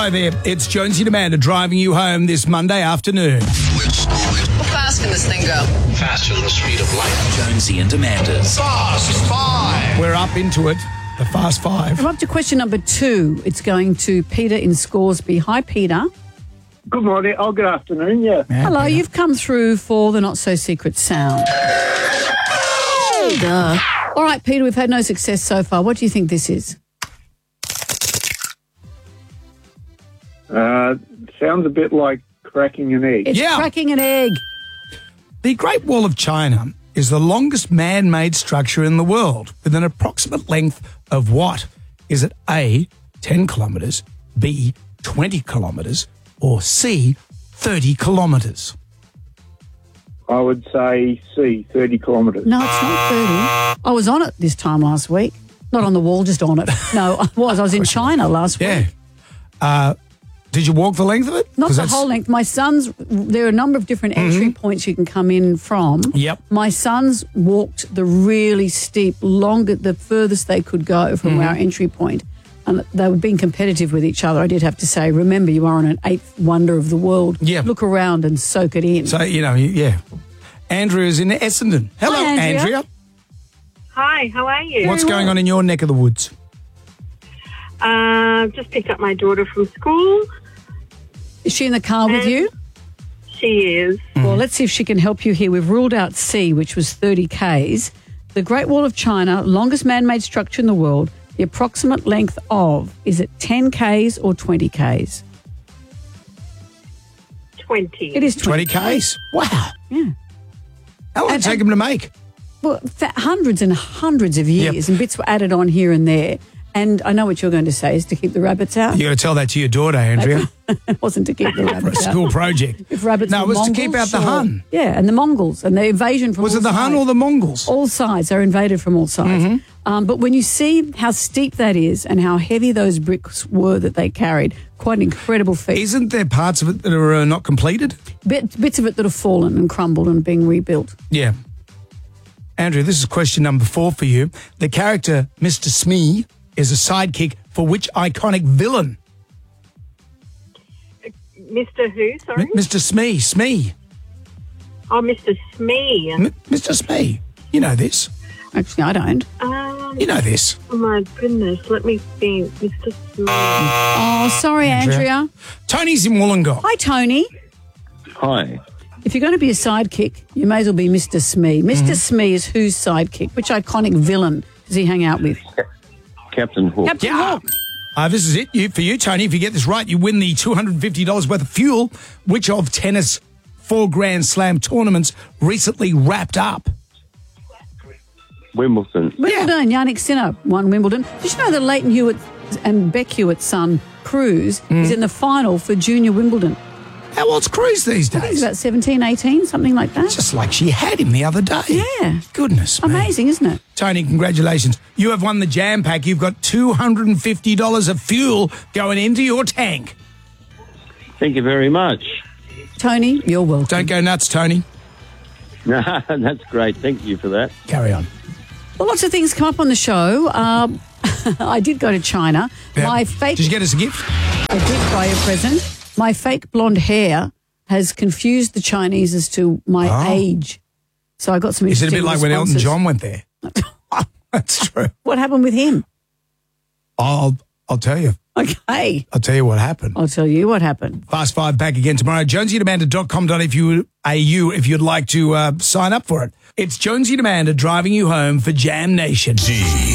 Hello there. It's Jonesy and Amanda driving you home this Monday afternoon. How fast can this thing go? Faster than the speed of light. Jonesy and Amanda's Fast Five. We're up into it. The Fast Five. We're up to question number 2. It's going to Peter in Scoresby. Hi, Peter. Good morning. Oh, good afternoon, yeah. Hello, you've come through for the not-so-secret sound. Duh. All right, Peter, we've had no success so far. What do you think this is? Sounds a bit like cracking an egg. It's Yeah. cracking an egg. The Great Wall of China is the longest man-made structure in the world with an approximate length of what? Is it A, 10 kilometres, B, 20 kilometres, or C, 30 kilometres? I would say C, 30 kilometres. No, it's not 30. I was on it this time last week. Not on the wall, just on it. No, I was. I was in China last week. Yeah. Did you walk the length of it? Not 'Cause the that's- whole length. My sons, there are a number of different entry points you can come in from. Yep. My sons walked the really steep, the furthest they could go from our entry point. And they were being competitive with each other, I did have to say. Remember, you are on an 8th wonder of the world. Yeah. Look around and soak it in. So, yeah. Andrea's in Essendon. Hello, Hi, Andrea. Andrea. Hi, how are you? What's going on in your neck of the woods? Just picked up my daughter from school. Is she in the car with you? She is. Well, let's see if she can help you here. We've ruled out C, which was 30 Ks. The Great Wall of China, longest man-made structure in the world, the approximate length of, is it 10 Ks or 20 Ks? 20. It is 20. 20 Ks? Wow. Yeah. How long did it take them to make? Well, hundreds and hundreds of years, and bits were added on here and there. And I know what you're going to say is to keep the rabbits out. You got to tell that to your daughter, Andrea. It wasn't to keep the For a rabbits out. school project. If rabbits No, were it was to keep Mongols, out the sure. Hun. Yeah, and the Mongols and the invasion from Was all it the Hun sides. or the Mongols? All sides. They're invaded from all sides. But when you see how steep that is and how heavy those bricks were that they carried, quite an incredible feat. Isn't there parts of it that are not completed? Bits of it that have fallen and crumbled and being rebuilt. Yeah. Andrew, this is question number 4 for you. The character Mr. Smee is a sidekick for which iconic villain? Mr. Who, sorry? Mr. Smee. Oh, Mr. Smee. Mr. Smee. You know this. Actually, I don't. You know this. Oh, my goodness. Let me think. Mr. Smee. Oh, sorry, Andrea. Tony's in Wollongong. Hi, Tony. Hi. If you're going to be a sidekick, you may as well be Mr. Smee. Mr. Smee is whose sidekick? Which iconic villain does he hang out with? Captain Hook. Captain Yeah. Hook. This is it for you, Tony. If you get this right, you win the $250 worth of fuel. Which of tennis 4 Grand Slam tournaments recently wrapped up? Wimbledon. Wimbledon, Yannick Sinner won Wimbledon. Did you know that Leighton Hewitt and Beck Hewitt's son, Cruz, is in the final for Junior Wimbledon? How old's Cruz these I think he's days? about 17, 18, something like that. Just like she had him the other day. Yeah. Goodness me. Amazing, isn't it? Tony, congratulations. You have won the Jam Pack. You've got $250 of fuel going into your tank. Thank you very much. Tony, you're welcome. Don't go nuts, Tony. That's great. Thank you for that. Carry on. Well, lots of things come up on the show. I did go to China. Yeah. My fake... Did you get us a gift? I did buy a present. My fake blonde hair has confused the Chinese as to my age. So I got some Is it a interesting bit like when Elton responses. John went there? That's true. What happened with him? I'll tell you. Okay. I'll tell you what happened. I'll tell you what happened. Fast 5 back again tomorrow. JonesyandAmanda.com.au if you'd like to sign up for it. It's Jonesy and Amanda driving you home for Jam Nation.